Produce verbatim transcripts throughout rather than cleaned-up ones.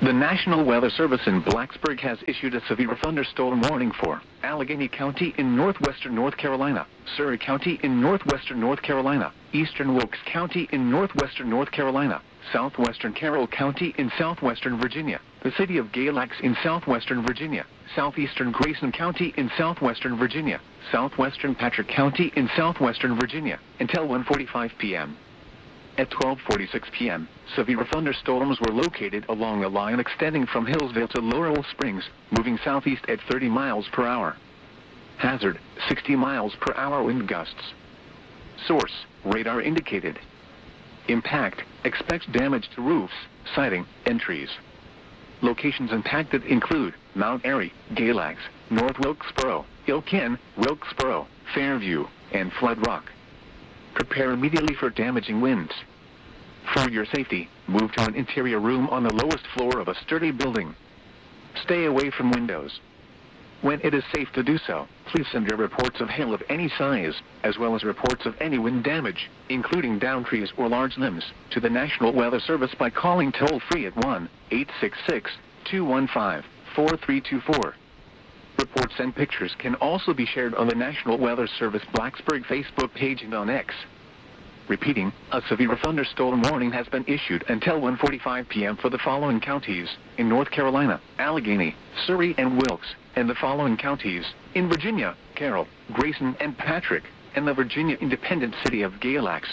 The National Weather Service in Blacksburg has issued a severe thunderstorm warning for Allegheny County in northwestern North Carolina, Surry County in northwestern North Carolina, eastern Wilkes County in northwestern North Carolina, southwestern Carroll County in southwestern Virginia, the city of Galax in southwestern Virginia, southeastern Grayson County in southwestern Virginia, southwestern Patrick County in southwestern Virginia, until one forty-five p m At twelve forty-six p m, severe thunderstorms were located along the line extending from Hillsville to Laurel Springs, moving southeast at thirty miles per hour. Hazard, sixty miles per hour wind gusts. Source, radar indicated. Impact, expects damage to roofs, siding, and trees. Locations impacted include Mount Airy, Galax, North Wilkesboro, Ilkin, Wilkesboro, Fairview, and Flood Rock. Prepare immediately for damaging winds. For your safety, move to an interior room on the lowest floor of a sturdy building. Stay away from windows. When it is safe to do so, please send your reports of hail of any size, as well as reports of any wind damage, including downed trees or large limbs, to the National Weather Service by calling toll-free at one eight six six, two one five, four three two four. Reports and pictures can also be shared on the National Weather Service Blacksburg Facebook page and on X. Repeating, a severe thunderstorm warning has been issued until one forty-five p m for the following counties: in North Carolina, Allegheny, Surry, and Wilkes, and the following counties: in Virginia, Carroll, Grayson, and Patrick, and the Virginia independent city of Galax.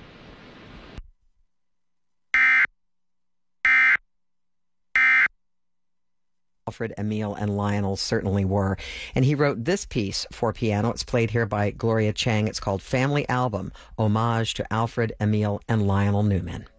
Alfred, Emile, and Lionel certainly were. And he wrote this piece for piano. It's played here by Gloria Chang. It's called Family Album, Homage to Alfred, Emile, and Lionel Newman.